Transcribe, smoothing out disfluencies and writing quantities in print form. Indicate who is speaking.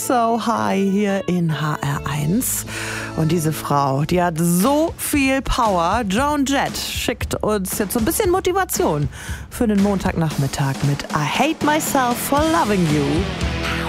Speaker 1: So High hier in HR1. Und diese Frau, die hat so viel Power. Joan Jett schickt uns jetzt so ein bisschen Motivation für den Montagnachmittag mit I Hate Myself for Loving You.